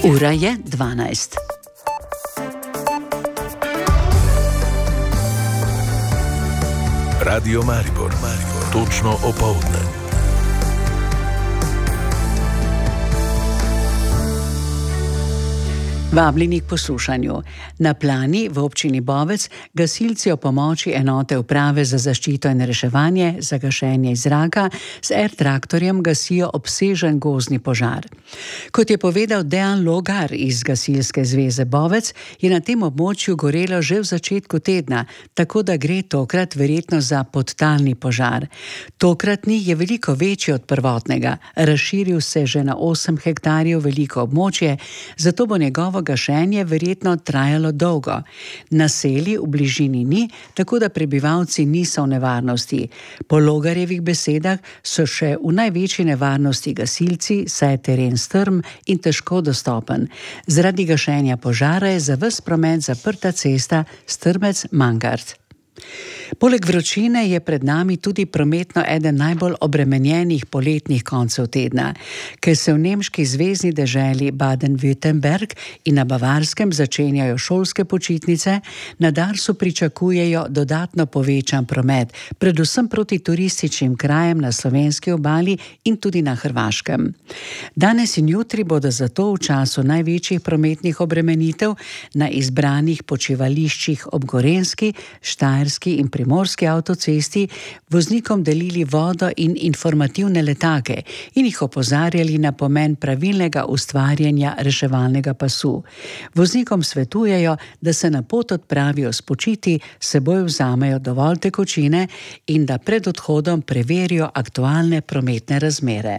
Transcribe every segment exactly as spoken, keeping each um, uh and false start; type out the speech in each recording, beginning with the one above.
Ura je dvanajst. Radio Maribor, Maribor. Točno opoldne. Vabljeni k poslušanju. Na Plani v občini Bovec gasilci o pomoči enote uprave za zaščito in reševanje za gašenje iz zraka s R-traktorjem gasijo obsežen gozdni požar. Kot je povedal Dejan Logar iz Gasilske zveze Bovec, je na tem območju gorelo že v začetku tedna, tako da gre tokrat verjetno za podtalni požar. Tokratni je veliko večji od prvotnega, razširil se že na osem hektarjev veliko območje, zato bo njegovo gašenje verjetno trajalo dolgo. Naselij v bližini ni, tako da prebivalci niso v nevarnosti. Po Logarjevih besedah so še v največji nevarnosti gasilci, saj je teren strm in težko dostopen. Zaradi gašenja požara je za ves promet zaprta cesta Strmec-Mangart. Poleg vročine je pred nami tudi prometno eden najbolj obremenjenih poletnih koncev tedna. Ker se v nemški zvezni deželi Baden-Württemberg in na Bavarskem začenjajo šolske počitnice, na Darsu pričakujejo dodatno povečan promet, predvsem proti turističnim krajem na slovenski obali in tudi na Hrvaškem. Danes in jutri bodo zato v času največjih prometnih obremenitev na izbranih počivališčih ob Gorenjski, Štajerski in Primorski avtocesti voznikom delili vodo in informativne letake in jih opozarjali na pomen pravilnega ustvarjanja reševalnega pasu. Voznikom svetujejo, da se na pot odpravijo spočiti, seboj vzamejo dovolj tekočine in da pred odhodom preverijo aktualne prometne razmere.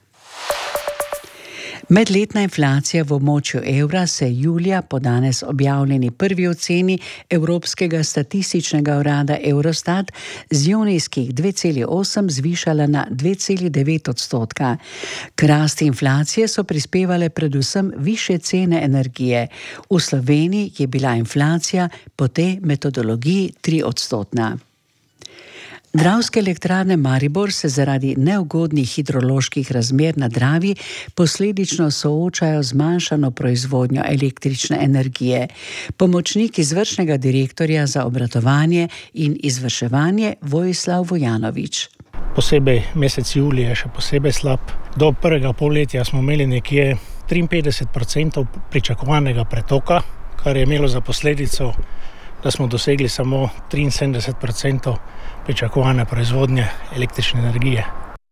Medletna inflacija v območju evra se je julija po danes objavljeni prvi oceni Evropskega statističnega urada Eurostat z junijskih dve celi osem zvišala na dve celi devet odstotka. K rasti inflacije so prispevale predvsem višje cene energije. V Sloveniji je bila inflacija po tej metodologiji tri odstotna. Dravske elektrarne Maribor se zaradi neugodnih hidroloških razmer na Dravi posledično soočajo z manjšano proizvodnjo električne energije. Pomočnik izvršnega direktorja za obratovanje in izvrševanje Vojislav Vojanovič. Posebej mesec julij je še posebej slab. Do prvega polletja smo imeli nekje triinpetdeset odstotkov pričakovanega pretoka, kar je imelo za posledico, da smo dosegli samo triinsedemdeset odstotkov pričakovane proizvodnje električne energije.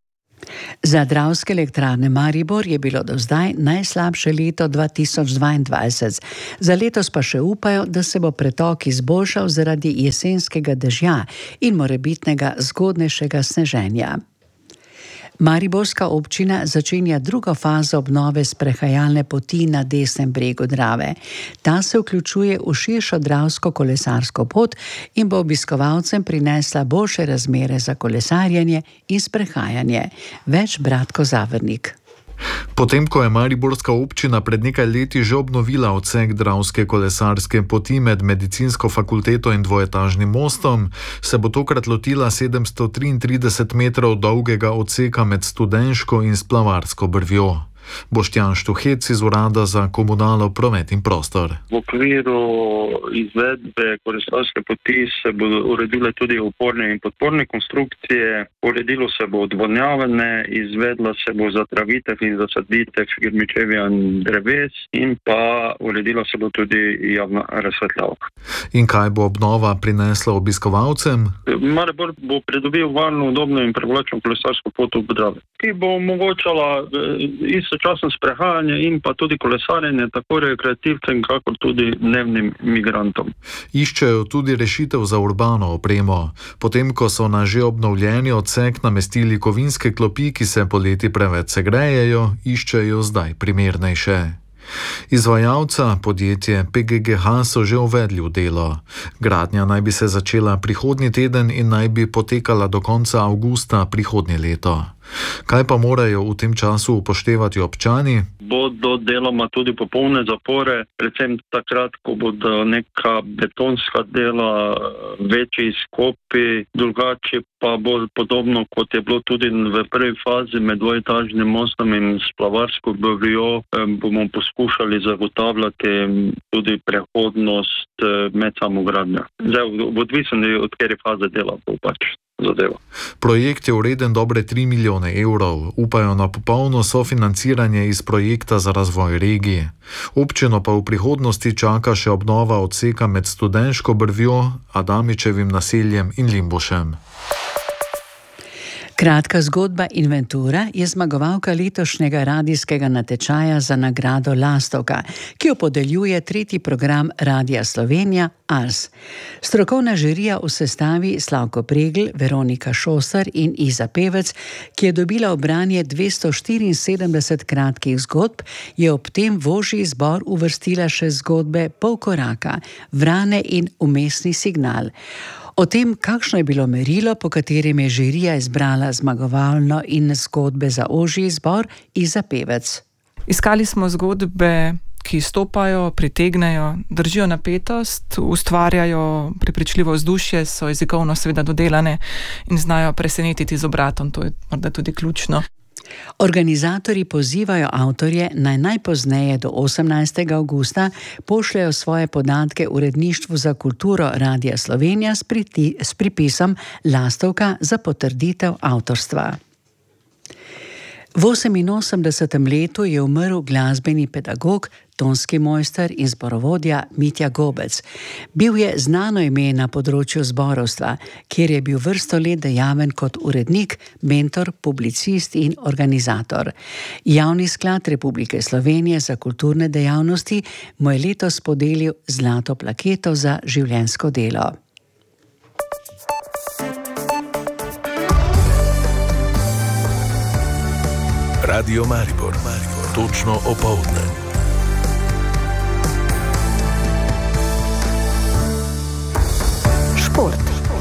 Za Dravske elektrarne Maribor je bilo do zdaj najslabše leto dva tisoč dvaindvajset. Za letos pa še upajo, da se bo pretok izboljšal zaradi jesenskega dežja in morebitnega zgodnejšega sneženja. Mariborska občina začenja drugo fazo obnove sprehajalne poti na desnem bregu Drave. Ta se vključuje v širšo dravsko kolesarsko pot in bo obiskovalcem prinesla boljše razmere za kolesarjenje in sprehajanje. Več Bratko Zavrnik. Potem, ko je mariborska občina pred nekaj leti že obnovila odsek dravske kolesarske poti med medicinsko fakulteto in dvoetažnim mostom, se bo tokrat lotila sedemsto triintrideset metrov dolgega odseka med Studenško in Splavarsko brvjo. Boštjan Štuhec iz Urada za komunalo, promet in prostor. V okviru izvedbe kolesarske poti se bodo uredile tudi oporne in podporne konstrukcije, uredilo se bo odvodnjavanje, izvedla se bo zatravitev in zasaditev grmičevja in dreves in pa uredila se bo tudi javna razsvetljavka. In kaj bo obnova prinesla obiskovalcem? Maribor bo pridobil varno, udobno in privlačno kolesarsko pot ob Dravi, ki bo omogočala istočasno sprehajanje in pa tudi kolesarjenje tako rekreativcem, kakor tudi dnevnim migrantom. Iščejo tudi rešitev za urbano opremo. Potem, ko so na že obnovljeni odsek namestili kovinske klopi, ki se poleti preveč segrejejo, iščejo zdaj primernejše. Izvajalca, podjetje P G G H, so že uvedli v delo. Gradnja naj bi se začela prihodnji teden in naj bi potekala do konca avgusta prihodnje leto. Kaj pa morajo v tem času upoštevati občani? Bodo deloma tudi popolne zapore, predvsem takrat, ko bodo neka betonska dela, večji izkopi, drugače pa bo podobno, kot je bilo tudi v prvi fazi med dvoetažnim mostom in splavarsko bovjo, bomo poskušali zagotavljati tudi prehodnost med samo gradnjo. Zdaj, odvisno od katere faze dela bo pač zadeva. Projekt je vreden dobre tri milijone evrov, upajo na popolno sofinanciranje iz projekta za razvoj regije. Občino pa v prihodnosti čaka še obnova odseka med Studenško brvjo, Adamičevim naseljem in Limbušem. Kratka zgodba Inventura je zmagovalka letošnjega radijskega natečaja za nagrado Lastovka, ki jo podeljuje tretji program Radia Slovenija Ars. Strokovna žirija v sestavi Slavko Pregl, Veronika Šostar in Iza Pevec, ki je dobila v branje dvesto štiriinsedemdeset kratkih zgodb, je ob tem v ožji izbor uvrstila še zgodbe Pol koraka, Vrane in Umestni signal. O tem, kakšno je bilo merilo, po katerem je žirija izbrala zmagovalno in zgodbe za ožji izbor, Iza Pevec. Iskali smo zgodbe, ki stopajo, pritegnejo, držijo napetost, ustvarjajo prepričljivo vzdušje, so jezikovno seveda dodelane in znajo presenetiti z obratom, to je morda tudi ključno. Organizatorji pozivajo avtorje naj najpozneje do osemnajstega avgusta pošljajo svoje podatke Uredništvu za kulturo Radia Slovenija s, priti, s pripisom Lastovka za potrditev avtorstva. V oseminosemdesetem letu je umrl glasbeni pedagog, tonski mojster in zborovodja Mitja Gobec. Bil je znano ime na področju zborovstva, kjer je bil vrsto let dejaven kot urednik, mentor, publicist in organizator. Javni sklad Republike Slovenije za kulturne dejavnosti mu je letos podelil zlato plaketo za življenjsko delo. Radio Maribor, Maribor, točno opoldne. Šport.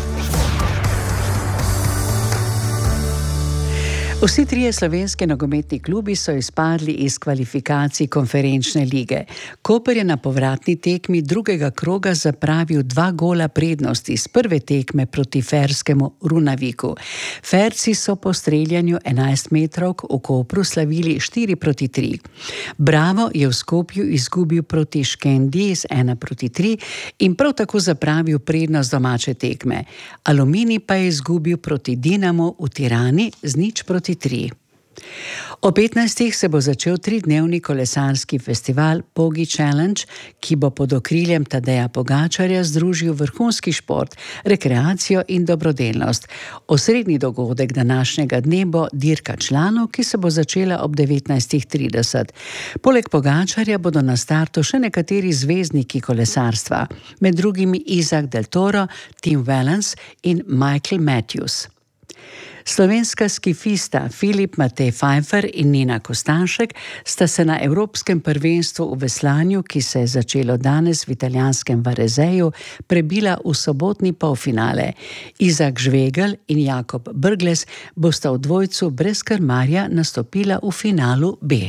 Vsi trije slovenski nogometni klubi so izpadli iz kvalifikacij konferenčne lige. Koper je na povratni tekmi drugega kroga zapravil dva gola prednosti z prve tekme proti ferskemu Runaviku. Ferci so po streljanju enajstmetrovk v Kopru slavili štiri proti tri. Bravo je v Skopju izgubil proti Škendi z ena proti tri in prav tako zapravil prednost domače tekme. Aluminij pa je izgubil proti Dinamu v Tirani z nič proti tri. O petnajstih se bo začel tridnevni kolesarski festival Pogi Challenge, ki bo pod okriljem Tadeja Pogačarja združil vrhunski šport, rekreacijo in dobrodelnost. Osrednji dogodek današnjega dne bo dirka članov, ki se bo začela ob devetnajstih trideset. Poleg Pogačarja bodo na startu še nekateri zvezdniki kolesarstva, med drugimi Isaac Del Toro, Tim Wellens in Michael Matthews. Slovenska skifista Filip Matej Pfeiffer in Nina Kostanšek sta se na Evropskem prvenstvu v veslanju, ki se je začelo danes v italijanskem Varezeju, prebila v sobotni polfinale. Izak Žvegel in Jakob Brglez bosta v dvojcu brez krmarja nastopila v finalu B.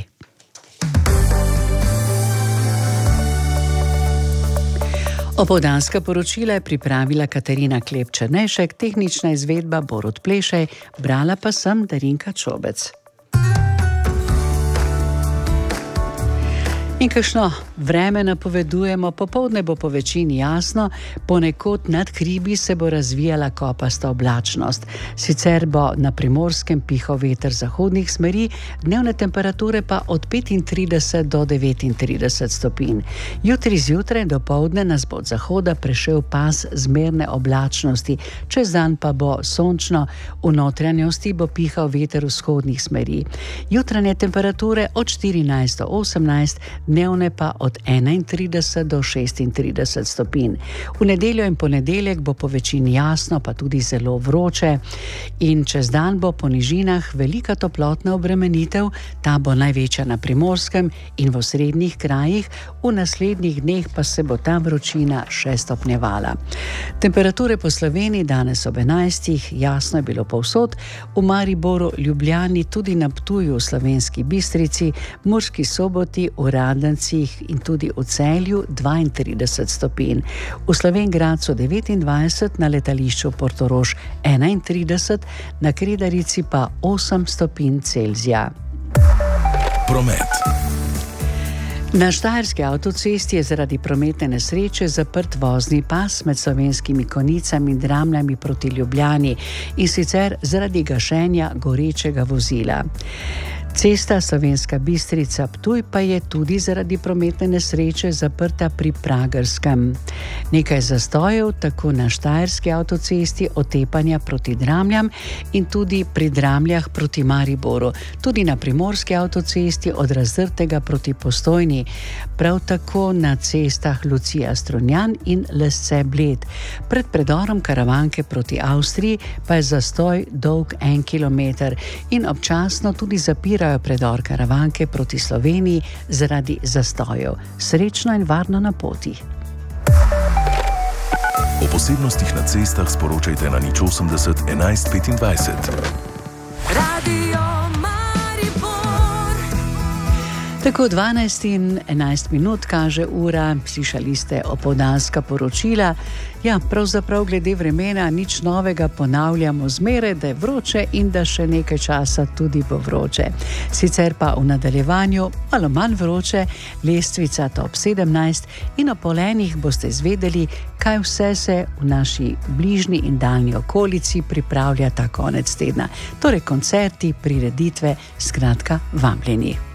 Opoldanska poročila je pripravila Katarina Klep-Černešek, tehnična izvedba Borut Plešej, brala pa sem Darinka Čobec. In kakšno vreme napovedujemo, popoldne bo po večini jasno, ponekod nad hribi se bo razvijala kopasta oblačnost. Sicer bo na Primorskem pihal veter zahodnih smeri, dnevne temperature pa od petintrideset do devetintrideset stopinj. Jutri zjutraj do poldne nas bo od zahoda prešel pas zmerne oblačnosti, čez dan pa bo sončno, v notranjosti bo pihal veter vzhodnih smeri. Jutranje temperature od štirinajst do osemnajst, dnevne pa od enaintrideset do šestintrideset stopinj. V nedeljo in ponedeljek bo po večini jasno, pa tudi zelo vroče in čez dan bo po nižinah velika toplotna obremenitev, ta bo največja na Primorskem in v osrednjih krajih, v naslednjih dneh pa se bo ta vročina še stopnjevala. Temperature po Sloveniji danes ob enajstih, jasno je bilo povsod, v Mariboru, Ljubljani, tudi na Ptuju, v Slovenski Bistrici, Murski Soboti, v Radencih in tudi v Celju dvaintrideset stopinj. V Slovenj Gradcu devetindvajset, na letališču Portorož enaintrideset, na Kredarici pa osem stopinj Celzija. Promet. Na Štajerski avtocesti je zaradi prometne nesreče zaprt vozni pas med Slovenskimi Konjicami in Dramljami proti Ljubljani, in sicer zaradi gašenja gorečega vozila. Cesta Slovenska Bistrica Ptuj pa je tudi zaradi prometne nesreče zaprta pri Pragerskem. Nekaj zastojev tako na Štajerski avtocesti od Tepanja proti Dramljam in tudi pri Dramljah proti Mariboru, tudi na Primorski avtocesti od Razdrtega proti Postojni, prav tako na cestah Lucija Strunjan in Lesce Bled. Pred predorom Karavanke proti Avstriji pa je zastoj dolg en kilometer in občasno tudi zapirajo predor Karavanke proti Sloveniji zaradi zastojev. Srečno in varno na poti. O posebnostih na cestah sporočajte na nič osemdeset enajst petindvajset. Radio Maribor. Tako dvanajst in enajst minut kaže ura, slišali ste opoldanska poročila. Ja, pravzaprav glede vremena nič novega, ponavljamo zmeraj, da je vroče in da še nekaj časa tudi bo vroče. Sicer pa v nadaljevanju malo manj vroče, lestvica top sedemnajst in o pol enih boste izvedeli, kaj vse se v naši bližnji in daljni okolici pripravlja ta konec tedna. Torej koncerti, prireditve, skratka vabljeni.